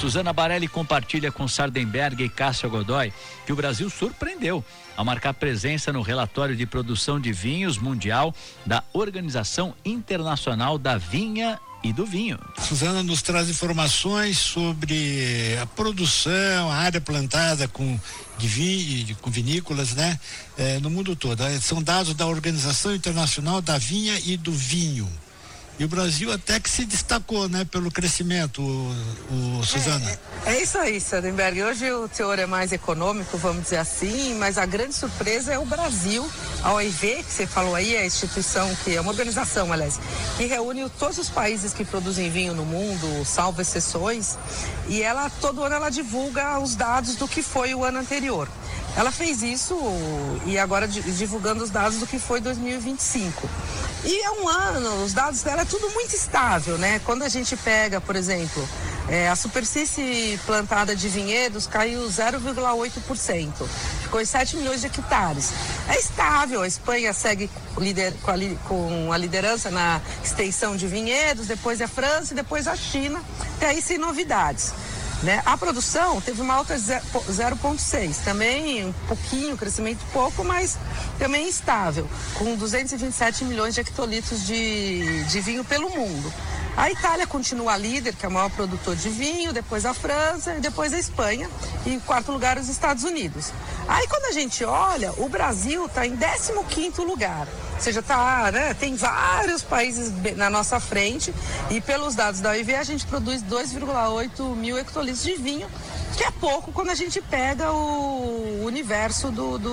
Suzana Barelli compartilha com Sardenberg e Cássia Godoy que o Brasil surpreendeu ao marcar presença no relatório de produção de vinhos mundial da Organização Internacional da Vinha e do Vinho. Suzana nos traz informações sobre a produção, a área plantada com vinícolas, né? No mundo todo. São dados da Organização Internacional da Vinha e do Vinho. E o Brasil até que se destacou, né, pelo crescimento, Suzana. É isso aí, Sardenberg. Hoje o teor é mais econômico, vamos dizer assim, mas a grande surpresa é o Brasil. A OIV, que você falou aí, é a instituição que é uma organização, aliás, que reúne todos os países que produzem vinho no mundo, salvo exceções, e ela, todo ano, ela divulga os dados do que foi o ano anterior. Ela fez isso e agora divulgando os dados do que foi 2025. E é um ano, os dados dela é tudo muito estável, né? Quando a gente pega, por exemplo, a superfície plantada de vinhedos caiu 0,8%, ficou em 7 milhões de hectares. É estável, a Espanha segue com a liderança na extensão de vinhedos, depois a França e depois a China, até aí sem novidades. Né? A produção teve uma alta de 0,6, também um pouquinho, crescimento pouco, mas também estável, com 227 milhões de hectolitros de vinho pelo mundo. A Itália continua líder, que é o maior produtor de vinho, depois a França e depois a Espanha, e em quarto lugar os Estados Unidos. Aí quando a gente olha, o Brasil está em 15º lugar, ou seja, né, tem vários países na nossa frente, e pelos dados da OIV a gente produz 2,8 mil hectolitros de vinho, que é pouco quando a gente pega o universo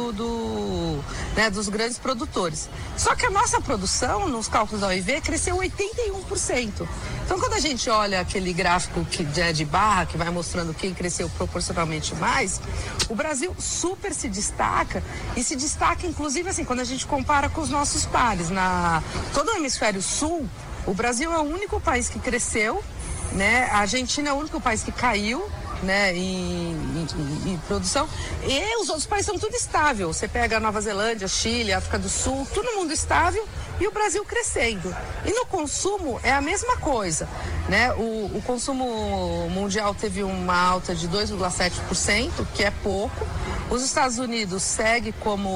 dos grandes produtores. Só que a nossa produção, nos cálculos da OIV, cresceu 81%. Então, quando a gente olha aquele gráfico de barra, que vai mostrando quem cresceu proporcionalmente mais, o Brasil super se destaca, e se destaca, inclusive, assim, quando a gente compara com os nossos pares. Todo o hemisfério sul, o Brasil é o único país que cresceu, né? A Argentina é o único país que caiu, né, em produção, e os outros países são tudo estável. Você pega a Nova Zelândia, Chile, África do Sul, todo mundo estável, e o Brasil crescendo. E no consumo é a mesma coisa, né? O consumo mundial teve uma alta de 2,7%, que é pouco. Os Estados Unidos segue como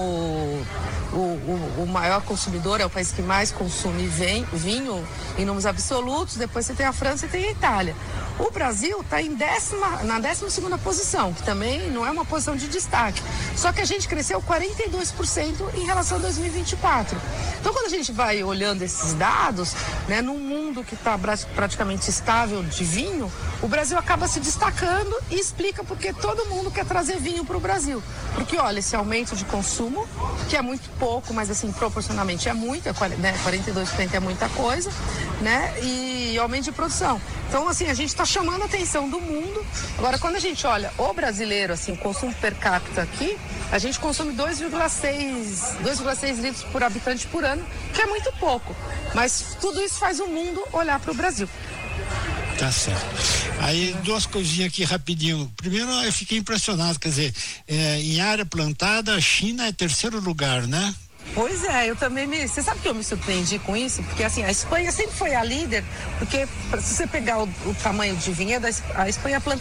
o maior consumidor, é o país que mais consome vinho em números absolutos. Depois você tem a França e tem a Itália. O Brasil está na 12ª posição, que também não é uma posição de destaque. Só que a gente cresceu 42% em relação a 2024. Então, quando a gente vai olhando esses dados, né, num mundo que está praticamente estável de vinho, o Brasil acaba se destacando e explica porque todo mundo quer trazer vinho para o Brasil. Porque, olha, esse aumento de consumo, que é muito pouco, mas assim, proporcionalmente é muito, né, 42% é muita coisa, né, e aumento de produção. Então, assim, a gente está chamando a atenção do mundo. Agora, quando a gente olha o brasileiro, assim, consumo per capita aqui, a gente consome 2,6 litros por habitante por ano, que é muito pouco. Mas tudo isso faz o mundo olhar para o Brasil. Tá certo. Aí, duas coisinhas aqui rapidinho. Primeiro, eu fiquei impressionado, quer dizer, em área plantada, a China é 3º lugar, né? Pois é, eu também você sabe que eu me surpreendi com isso? Porque assim, a Espanha sempre foi a líder, porque se você pegar o tamanho de vinhedo, a Espanha planta